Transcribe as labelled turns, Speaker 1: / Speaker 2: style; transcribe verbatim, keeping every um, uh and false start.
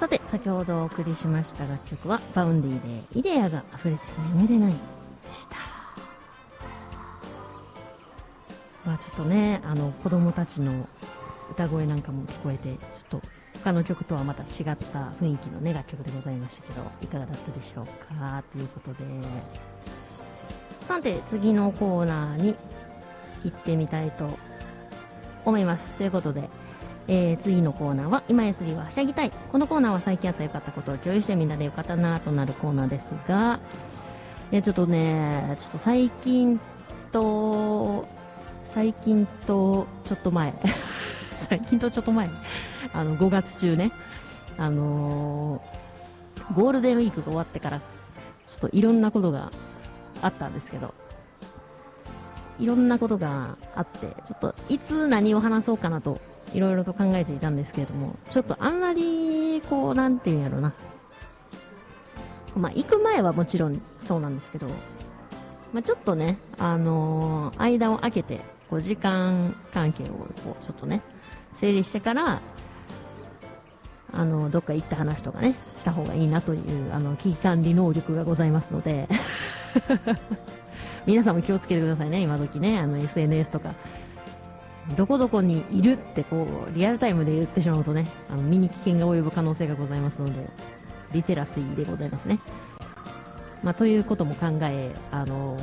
Speaker 1: さて、先ほどお送りしました楽曲は、バウンディでイデアが溢れて眠れないでした。まあちょっとね、あの、子供たちの歌声なんかも聞こえて、ちょっと他の曲とはまた違った雰囲気のね、楽曲でございましたけど、いかがだったでしょうかということで、さて、次のコーナーに行ってみたいと思います。ということで、えー、次のコーナーは、今やすりははしゃぎたい。このコーナーは最近あった良かったことを共有してみんなでよかったなとなるコーナーですが、えー、ちょっとね、ちょっと最近と、最近とちょっと前、最近とちょっと前、あの、ごがつ中ね、あのー、ゴールデンウィークが終わってから、ちょっといろんなことがあったんですけど、いろんなことがあって、ちょっといつ何を話そうかなと、いろいろと考えていたんですけれども、ちょっとあんまり、こう、なんていうんやろな。まあ、行く前はもちろんそうなんですけど、まあ、ちょっとね、あのー、間を空けて、こう、時間関係を、こう、ちょっとね、整理してから、あの、どっか行った話とかね、した方がいいなという、あの、危機管理能力がございますので、皆さんも気をつけてくださいね、今時ね、あの、エスエヌエス とか。どこどこにいるってこう、リアルタイムで言ってしまうとね、あの、身に危険が及ぶ可能性がございますので、リテラシーでございますね。まあ、ということも考え、あの